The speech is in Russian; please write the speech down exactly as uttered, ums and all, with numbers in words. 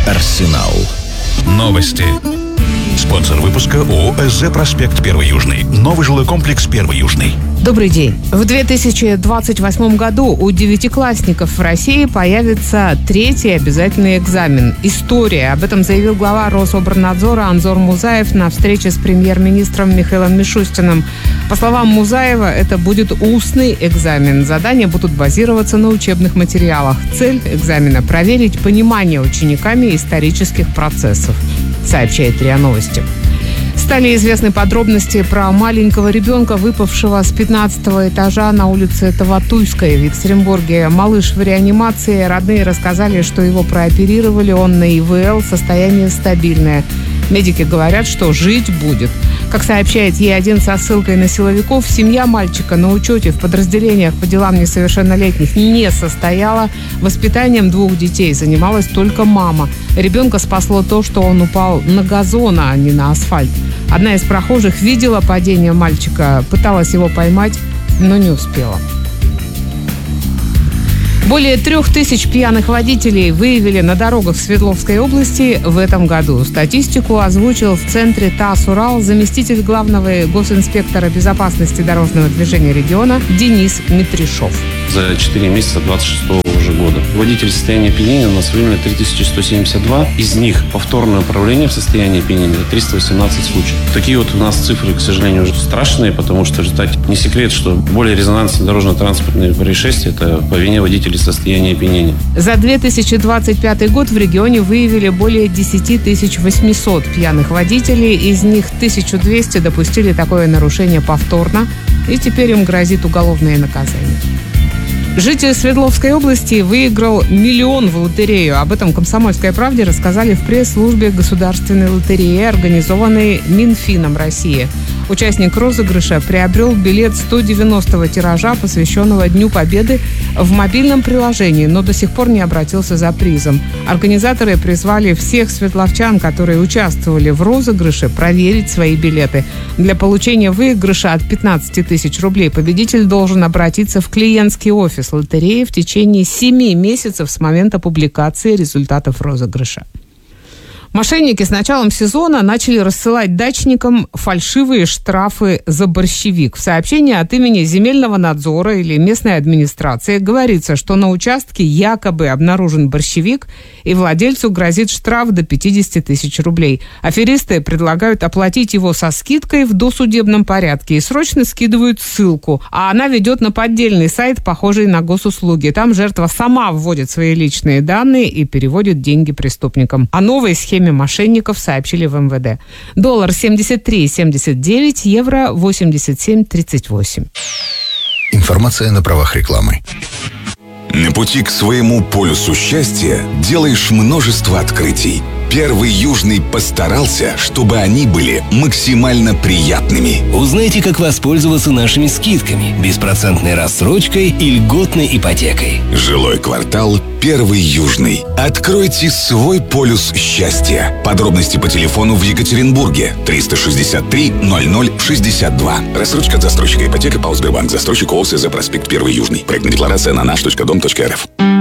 Арсенал. Новости. Спонсор выпуска ООО «СЗ Проспект Первый Южный». Новый жилой комплекс Первый Южный. Добрый день. В две тысячи двадцать восьмом году у девятиклассников в России появится третий обязательный экзамен – история. Об этом заявил глава Рособорнадзора Анзор Музаев на встрече с премьер-министром Михаилом Мишустиным. По словам Музаева, это будет устный экзамен. Задания будут базироваться на учебных материалах. Цель экзамена – проверить понимание учениками исторических процессов, сообщает РИА Новости. Стали известны подробности про маленького ребенка, выпавшего с пятнадцатого этажа на улице Таватуйской в Екатеринбурге. Малыш в реанимации. Родные рассказали, что его прооперировали, он на ИВЛ, состояние стабильное. Медики говорят, что жить будет. Как сообщает Е один со ссылкой на силовиков, семья мальчика на учете в подразделениях по делам несовершеннолетних не состояла. Воспитанием двух детей занималась только мама. Ребенка спасло то, что он упал на газон, а не на асфальт. Одна из прохожих видела падение мальчика, пыталась его поймать, но не успела. Более трех тысяч пьяных водителей выявили на дорогах Свердловской области в этом году. Статистику озвучил в центре ТАСС «Урал» заместитель главного госинспектора безопасности дорожного движения региона Денис Митришов. За четыре месяца двадцать шестого уже года водитель в состоянии опьянения у нас выявлено три тысячи сто семьдесят два. Из них повторное управление в состоянии опьянения триста восемнадцать случаев. Такие вот у нас цифры, к сожалению, уже страшные, потому что в результате не секрет, что более резонансные дорожно-транспортные происшествия – это по вине водителей в состоянии опьянения. За две тысячи двадцать пятый год в регионе выявили более десять тысяч восемьсот пьяных водителей. Из них тысяча двести допустили такое нарушение повторно, и теперь им грозит уголовное наказание. Житель Свердловской области выиграл миллион в лотерею. Об этом «Комсомольской правде» рассказали в пресс-службе государственной лотереи, организованной Минфином России. Участник розыгрыша приобрел билет сто девяностого тиража, посвященного Дню Победы, в мобильном приложении, но до сих пор не обратился за призом. Организаторы призвали всех свердловчан, которые участвовали в розыгрыше, проверить свои билеты. Для получения выигрыша от пятнадцати тысяч рублей победитель должен обратиться в клиентский офис лотереи в течение семи месяцев с момента публикации результатов розыгрыша. Мошенники с началом сезона начали рассылать дачникам фальшивые штрафы за борщевик. В сообщении от имени земельного надзора или местной администрации говорится, что на участке якобы обнаружен борщевик, и владельцу грозит штраф до пятидесяти тысяч рублей. Аферисты предлагают оплатить его со скидкой в досудебном порядке и срочно скидывают ссылку. А она ведет на поддельный сайт, похожий на госуслуги. Там жертва сама вводит свои личные данные и переводит деньги преступникам. О новой схеме мошенников сообщили в эм вэ дэ. Доллар семьдесят три семьдесят девять, евро восемьдесят семь тридцать восемь. Информация на правах рекламы. На пути к своему полюсу счастья делаешь множество открытий. Первый Южный постарался, чтобы они были максимально приятными. Узнайте, как воспользоваться нашими скидками, беспроцентной рассрочкой и льготной ипотекой. Жилой квартал Первый Южный. Откройте свой полюс счастья. Подробности по телефону в Екатеринбурге триста шестьдесят три ноль ноль шестьдесят два. Рассрочка от застройщика ипотека ПАО Сбербанк. Застройщик ООО «СЗ Проспект Первый Южный». Проектная декларация на наш точка дом точка эр эф.